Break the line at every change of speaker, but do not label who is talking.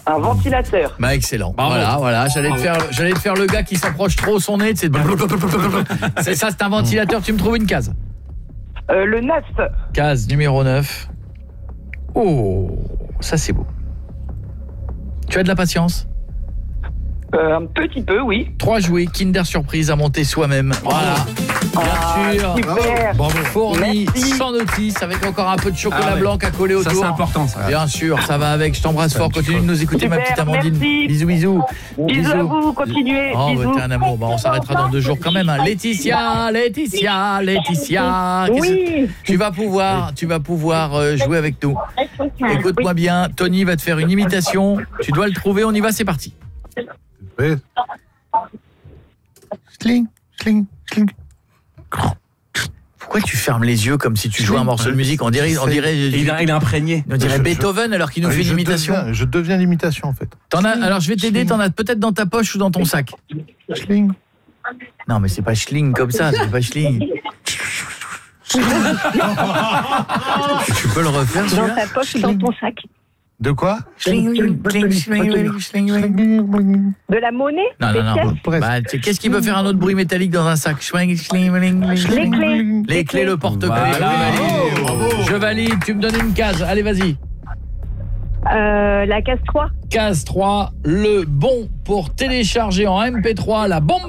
Un ventilateur.
Bah excellent.
Bravo.
Voilà, j'allais te faire le gars qui s'approche trop son nez, c'est ça, c'est un ventilateur, tu me trouves une case.
Le 9.
Case numéro 9. Oh, ça c'est beau. Tu as de la patience?
Un petit peu, oui.
3 jouets Kinder Surprise à monter soi-même. Voilà. Bien sûr.
Super.
Bravo.
Fourni
Merci.
sans notice avec encore un peu de chocolat
Ah ouais.
blanc à coller autour.
Ça c'est important ça.
Bien sûr, ça va avec. Je t'embrasse fort. Continue de nous écouter, ma
Super,
petite Amandine.
merci.
Bisous, bisous.
Bisous à vous, continuez.
Oh, bah,
Bisous.
t'es un amour. Bon, on s'arrêtera dans 2 jours quand même. Hein. Laetitia.
Oui.
Tu vas pouvoir jouer avec nous. Écoute-moi bien. Tony va te faire une imitation. Tu dois le trouver. On y va. C'est parti.
Oui. Schling, schling, schling.
Pourquoi tu fermes les yeux comme si tu jouais un morceau de musique? On dirait
Il est imprégné.
Beethoven alors qu'il nous fait une imitation.
Je deviens l'imitation en fait.
Alors je vais t'aider, t'en as peut-être dans ta poche ou dans ton sac.
Schling.
Non mais c'est pas schling comme ça, c'est pas schling. Tu peux le refaire
Dans
celui-là?
ta poche ou dans ton sac.
De quoi?
De la monnaie.
Non.
Presque.
Bah, qu'est-ce qui peut faire un autre bruit métallique dans un sac?
Les clés.
Les clés, le porte-clés.
Voilà.
Je valide, tu me donnes une case. Allez, vas-y.
La case 3.
Case 3, le bon pour télécharger en MP3 la bombe